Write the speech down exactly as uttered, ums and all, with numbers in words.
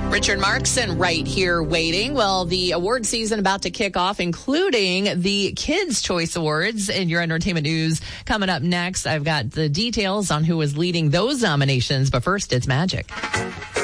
Richard Markson right here waiting. Well, the award season about to kick off, including the Kids' Choice Awards. In your entertainment news coming up next, I've got the details on who is leading those nominations. But first, it's magic.